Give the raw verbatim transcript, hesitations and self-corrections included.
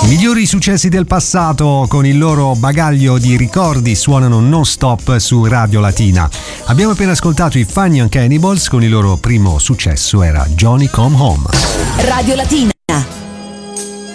Migliori successi del passato con il loro bagaglio di ricordi suonano non stop su Radio Latina. Abbiamo appena ascoltato i Fun Young Cannibals con il loro primo successo, era Johnny Come Home. Radio Latina.